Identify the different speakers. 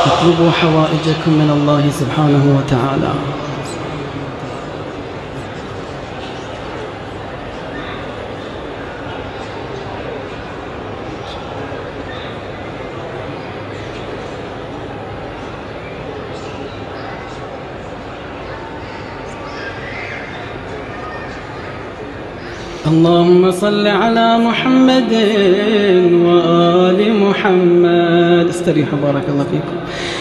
Speaker 1: اطلبوا حوائجكم من الله سبحانه وتعالى. اللهم صل على محمد وآل محمد. استريحوا بارك الله فيكم.